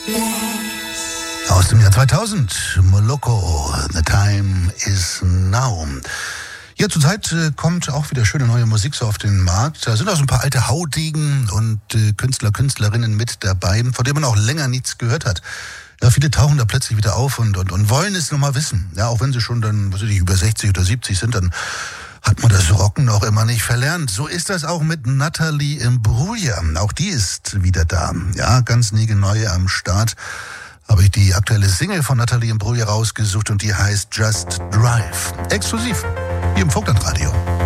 Aus dem Jahr 2000, Moloko, The Time is Now. Ja, zurzeit kommt auch wieder schöne neue Musik so auf den Markt. Da sind auch so ein paar alte Haudegen und Künstler, Künstlerinnen mit dabei, von denen man auch länger nichts gehört hat. Ja, viele tauchen da plötzlich wieder auf und wollen es nochmal wissen. Ja, auch wenn sie schon dann, was weiß ich, über 60 oder 70 sind, dann hat man das Rocken auch immer nicht verlernt. So ist das auch mit Natalie Imbruglia. Auch die ist wieder da. Ja, ganz niegelneu am Start. Habe ich die aktuelle Single von Natalie Imbruglia rausgesucht und die heißt Just Drive. Exklusiv hier im Vogtlandradio.